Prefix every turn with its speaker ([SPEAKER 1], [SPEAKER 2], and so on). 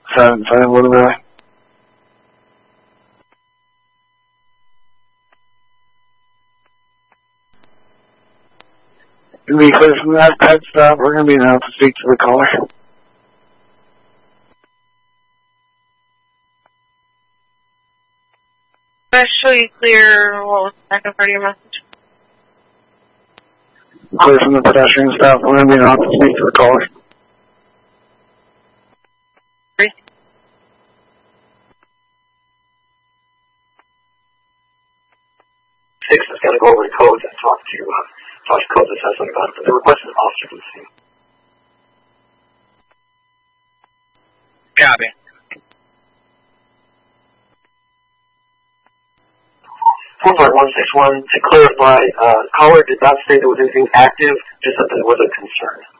[SPEAKER 1] Sorry, what about it? Because from that pet stop, we're going to be able to speak to the caller.
[SPEAKER 2] Especially clear, what was the second part of your message?
[SPEAKER 1] Clear from the pedestrian stop, we're going to be able to speak to the caller.
[SPEAKER 3] Six is going to go over to codes and talk to codes assessment about it, but the request is officer to the scene.
[SPEAKER 4] Copy.
[SPEAKER 3] 4.161, to clarify, caller did not say there was anything active, just that there was a concern.